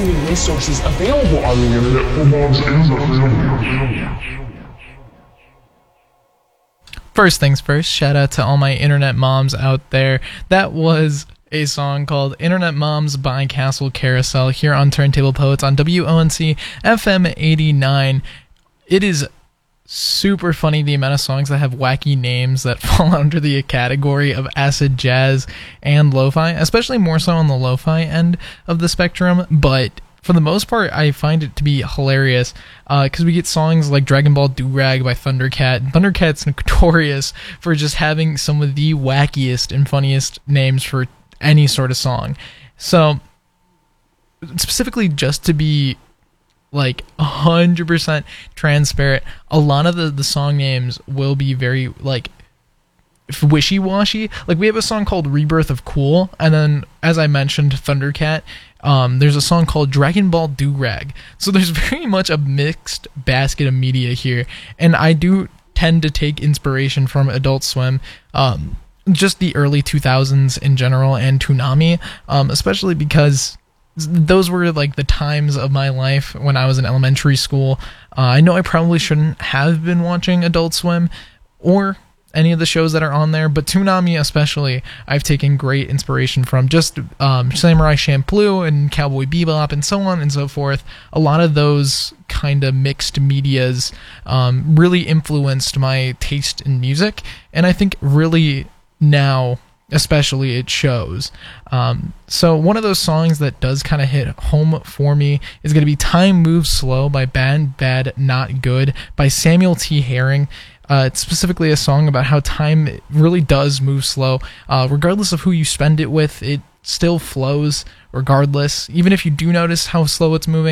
many resources available on the internet for moms and their families. First things first, shout out to all my internet moms out there. That was a song called Internet Moms by Castle Carousel here on Turntable Poets on WONC FM 89. It is super funny the amount of songs that have wacky names that fall under the category of acid jazz and lo-fi, especially more so on the lo-fi end of the spectrum, but for the most part, I find it to be hilarious because we get songs like Dragon Ball Durag by Thundercat. Thundercat's notorious for just having some of the wackiest and funniest names for any sort of song. So, specifically just to be like 100% transparent, a lot of the song names will be very like wishy-washy. Like we have a song called Rebirth of Cool, and then as I mentioned, Thundercat, there's a song called Dragon Ball Durag. So there's very much a mixed basket of media here, and I do tend to take inspiration from Adult Swim, just the early 2000s in general, and Toonami, especially because those were like the times of my life when I was in elementary school. I know I probably shouldn't have been watching Adult Swim or any of the shows that are on there, but Toonami especially, I've taken great inspiration from. Just Samurai Champloo and Cowboy Bebop and so on and so forth. A lot of those kind of mixed medias really influenced my taste in music, and I think really now especially it shows. So one of those songs that does kind of hit home for me is going to be Time Moves Slow by Bad Bad Not Good by Samuel T. Herring. It's specifically a song about how time really does move slow. Regardless of who you spend it with, it still flows regardless. Even if you do notice how slow it's moving,